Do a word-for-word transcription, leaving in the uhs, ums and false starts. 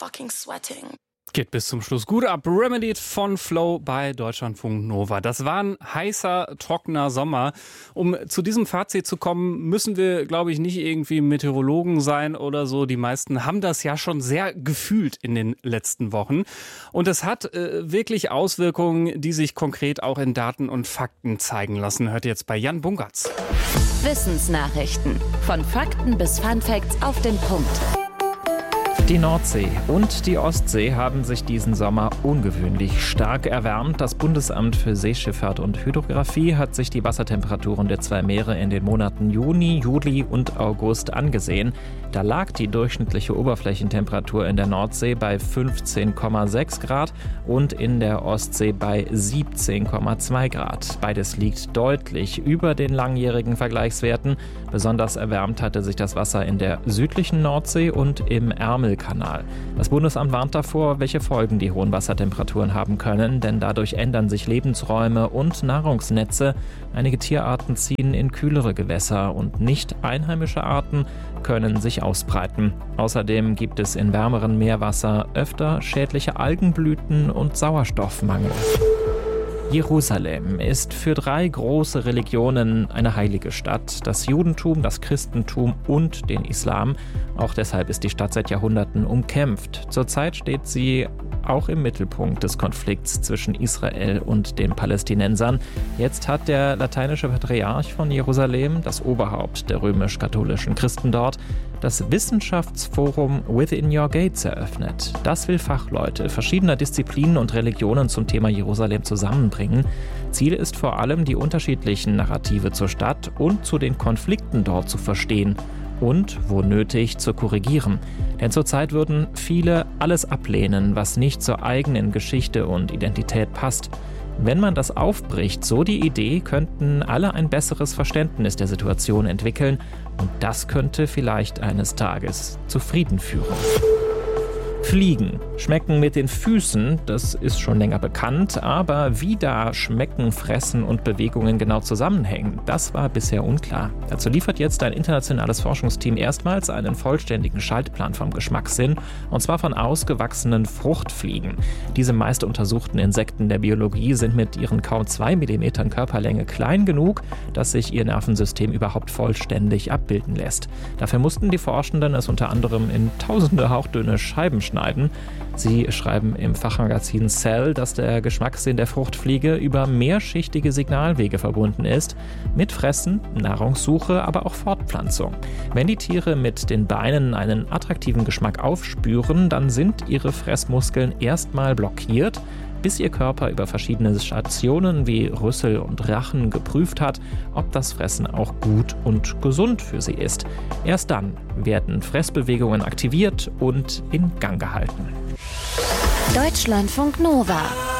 fucking sweating. Geht bis zum Schluss gut ab. Remedied von Flow bei Deutschlandfunk Nova. Das war ein heißer, trockener Sommer. Um zu diesem Fazit zu kommen, müssen wir, glaube ich, nicht irgendwie Meteorologen sein oder so. Die meisten haben das ja schon sehr gefühlt in den letzten Wochen. Und es hat äh, wirklich Auswirkungen, die sich konkret auch in Daten und Fakten zeigen lassen. Hört jetzt bei Jan Bungartz. Wissensnachrichten. Von Fakten bis Funfacts auf den Punkt. Die Nordsee und die Ostsee haben sich diesen Sommer ungewöhnlich stark erwärmt. Das Bundesamt für Seeschifffahrt und Hydrographie hat sich die Wassertemperaturen der zwei Meere in den Monaten Juni, Juli und August angesehen. Da lag die durchschnittliche Oberflächentemperatur in der Nordsee bei fünfzehn Komma sechs Grad und in der Ostsee bei siebzehn Komma zwei Grad. Beides liegt deutlich über den langjährigen Vergleichswerten. Besonders erwärmt hatte sich das Wasser in der südlichen Nordsee und im Ärmelkanal. Das Bundesamt warnt davor, welche Folgen die hohen Wassertemperaturen haben können, denn dadurch ändern sich Lebensräume und Nahrungsnetze. Einige Tierarten ziehen in kühlere Gewässer und nicht einheimische Arten können sich ausbreiten. Außerdem gibt es in wärmeren Meerwasser öfter schädliche Algenblüten und Sauerstoffmangel. Jerusalem ist für drei große Religionen eine heilige Stadt. Das Judentum, das Christentum und den Islam. Auch deshalb ist die Stadt seit Jahrhunderten umkämpft. Zurzeit steht sie auch im Mittelpunkt des Konflikts zwischen Israel und den Palästinensern. Jetzt hat der lateinische Patriarch von Jerusalem, das Oberhaupt der römisch-katholischen Christen dort, das Wissenschaftsforum Within Your Gates eröffnet. Das will Fachleute verschiedener Disziplinen und Religionen zum Thema Jerusalem zusammenbringen. Ziel ist vor allem, die unterschiedlichen Narrative zur Stadt und zu den Konflikten dort zu verstehen und, wo nötig, zu korrigieren. Denn zurzeit würden viele alles ablehnen, was nicht zur eigenen Geschichte und Identität passt. Wenn man das aufbricht, so die Idee, könnten alle ein besseres Verständnis der Situation entwickeln und das könnte vielleicht eines Tages zu Frieden führen. Fliegen schmecken mit den Füßen, das ist schon länger bekannt, aber wie da Schmecken, Fressen und Bewegungen genau zusammenhängen, das war bisher unklar. Dazu liefert jetzt ein internationales Forschungsteam erstmals einen vollständigen Schaltplan vom Geschmackssinn, und zwar von ausgewachsenen Fruchtfliegen. Diese meist untersuchten Insekten der Biologie sind mit ihren kaum zwei Millimetern Körperlänge klein genug, dass sich ihr Nervensystem überhaupt vollständig abbilden lässt. Dafür mussten die Forschenden es unter anderem in tausende hauchdünne Scheiben schneiden. Sie schreiben im Fachmagazin Cell, dass der Geschmackssinn der Fruchtfliege über mehrschichtige Signalwege verbunden ist, mit Fressen, Nahrungssuche, aber auch Fortpflanzung. Wenn die Tiere mit den Beinen einen attraktiven Geschmack aufspüren, dann sind ihre Fressmuskeln erstmal blockiert, bis ihr Körper über verschiedene Stationen wie Rüssel und Rachen geprüft hat, ob das Fressen auch gut und gesund für sie ist. Erst dann werden Fressbewegungen aktiviert und in Gang gehalten. Deutschlandfunk Nova.